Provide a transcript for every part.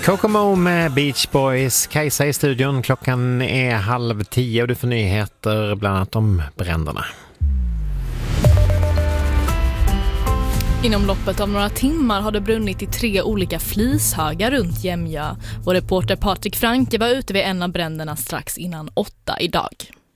Kokomo med Beach Boys. Kajsa i studion. Klockan är 9:30 och du får nyheter bland annat om bränderna. Inom loppet av några timmar har det brunnit i 3 olika flishögar runt Jämjö. Vår reporter Patrik Franke var ute vid en av bränderna strax innan 8 idag.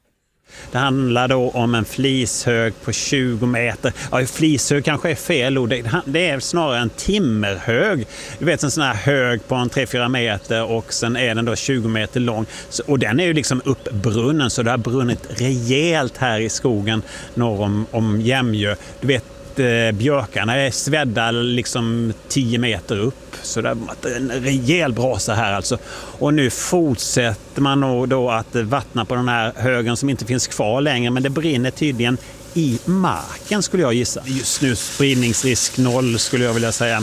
Det handlar då om en flishög på 20 meter. Ja, flishög kanske är fel ord. Det är snarare en timmerhög. Du vet, en sån här hög på en 3-4 meter och sen är den då 20 meter lång. Och den är ju liksom uppbrunnen, så det har brunnit rejält här i skogen norr om Jämjö. Du vet, björkarna är svädda liksom 10 meter upp, så det är en rejäl brasa här alltså. Och nu fortsätter man då att vattna på den här högen som inte finns kvar längre, men det brinner tydligen i marken skulle jag gissa. Just nu spridningsrisk 0 skulle jag vilja säga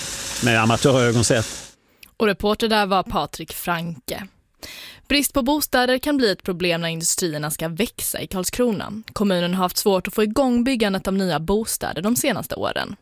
med amatörögon sett. Och reporter där var Patrik Franke. Brist på bostäder kan bli ett problem när industrierna ska växa i Karlskrona. Kommunen har haft svårt att få igång byggandet av nya bostäder de senaste åren.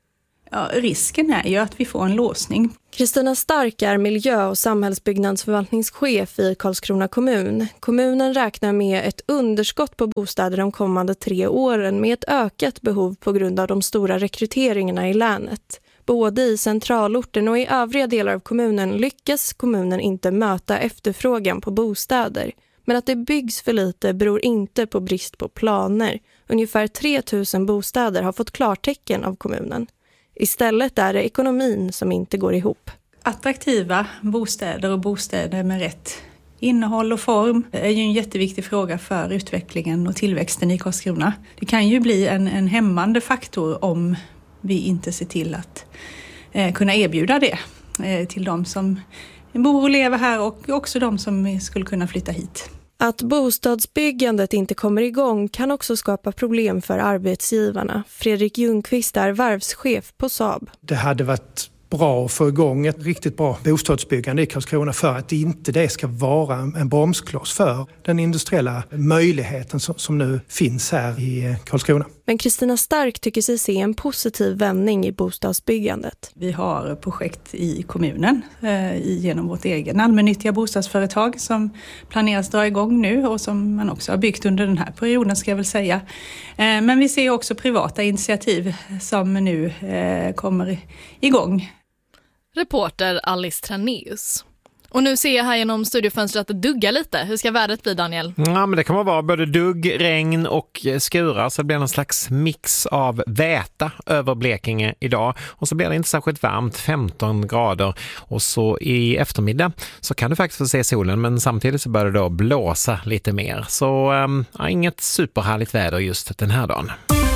Ja, risken är ju att vi får en låsning. Kristina Stark är miljö- och samhällsbyggnadsförvaltningschef i Karlskrona kommun. Kommunen räknar med ett underskott på bostäder de kommande 3 åren med ett ökat behov på grund av de stora rekryteringarna i länet. Både i centralorten och i övriga delar av kommunen lyckas kommunen inte möta efterfrågan på bostäder. Men att det byggs för lite beror inte på brist på planer. Ungefär 3 000 bostäder har fått klartecken av kommunen. Istället är det ekonomin som inte går ihop. Attraktiva bostäder och bostäder med rätt innehåll och form är ju en jätteviktig fråga för utvecklingen och tillväxten i Karlskrona. Det kan ju bli en hämmande faktor om vi inte ser till att kunna erbjuda det till de som bor och lever här och också de som skulle kunna flytta hit. Att bostadsbyggandet inte kommer igång kan också skapa problem för arbetsgivarna. Fredrik Ljungqvist är varvschef på Saab. Det hade varit bra att få igång ett riktigt bra bostadsbyggande i Karlskrona för att inte det ska vara en bromskloss för den industriella möjligheten som nu finns här i Karlskrona. Men Kristina Stark tycker sig se en positiv vändning i bostadsbyggandet. Vi har projekt i kommunen genom vårt egen allmännyttiga bostadsföretag som planeras dra igång nu och som man också har byggt under den här perioden ska jag väl säga. Men vi ser också privata initiativ som nu kommer igång. Reporter Alice Traneus. Och nu ser jag här genom studiofönstret att det duggar lite. Hur ska vädret bli, Daniel? Ja, men det kan vara både dugg, regn och skurar, så det blir någon slags mix av väta över Blekinge idag. Och så blir det inte särskilt varmt, 15 grader. Och så i eftermiddag så kan du faktiskt få se solen, men samtidigt så börjar det då blåsa lite mer. Så inget superhärligt väder just den här dagen.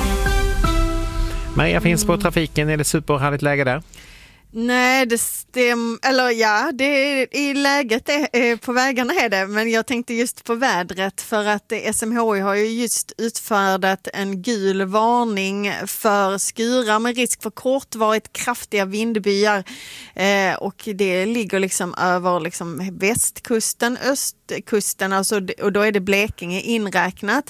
Maria finns på trafiken, är det superhärligt läge där? Nej, det stämmer, eller ja, det är, i läget är, på vägarna är det, men jag tänkte just på vädret för att SMHI har ju just utfärdat en gul varning för skurar med risk för kortvarigt kraftiga vindbyar och det ligger liksom över liksom västkusten, östkusten, alltså, och då är det Blekinge inräknat.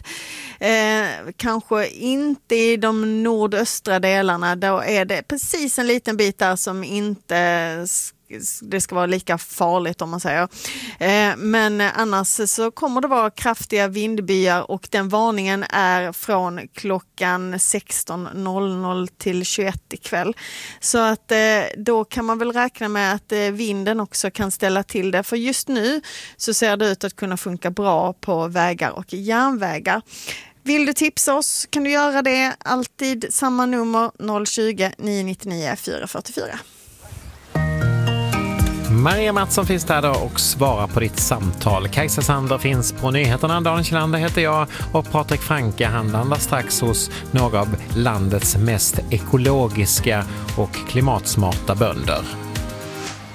Kanske inte i de nordöstra delarna, då är det precis en liten bit där som inte det ska vara lika farligt om man säger. Men annars så kommer det vara kraftiga vindbyar och den varningen är från klockan 16.00 till 21 ikväll. Så att då kan man väl räkna med att vinden också kan ställa till det. För just nu så ser det ut att kunna funka bra på vägar och järnvägar. Vill du tipsa oss kan du göra det. Alltid samma nummer 020-999 444. Maria Mattsson finns där då och svarar på ditt samtal. Kajsa Sander finns på nyheterna. Daniel Kjellander heter jag och Patrik Franke handlar strax hos några av landets mest ekologiska och klimatsmarta bönder.